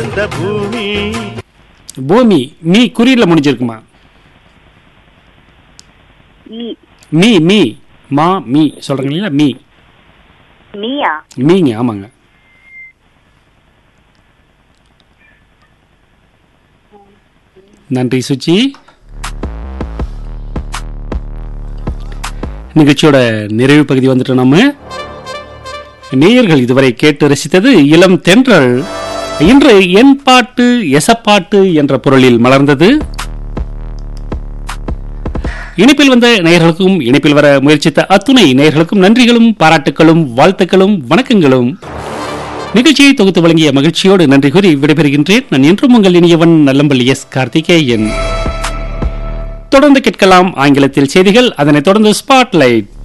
இந்த பூமி. பூமி மீ குறியில முடிஞ்சிருக்குமா? மீ மீ மா மீ சொல்றீங்க இல்லையா? மீ மீயா? மீங்க, ஆமாங்க. நன்றி சுச்சி. நிகழ்ச்சியோட நிறைவு பகுதி வந்துட்டு நம்ம நேயர்கள் இதுவரை கேட்டு ரசித்தது இளம் தென்றல். இன்று என் பாட்டு எசப்பாட்டு என்ற பொருளில் மலர்ந்தது. இணைப்பில் வந்த நேயர்களுக்கும் இணைப்பில் வர முயற்சித்த அத்துணை நேயர்களுக்கும் நன்றிகளும் பாராட்டுகளும் வாழ்த்துக்களும் வணக்கங்களும். நிகழ்ச்சியை தொகுத்து வழங்கிய மகிழ்ச்சியோடு நன்றி கூறி விடைபெறுகின்றேன். நான் என்றும் உங்கள் இனியவன் நல்லம்பள்ளி எஸ் கார்த்திகேயன். தொடர்ந்து கேட்கலாம் ஆங்கிலத்தில் செய்திகள், அதனைத் தொடர்ந்து ஸ்பாட்லைட்.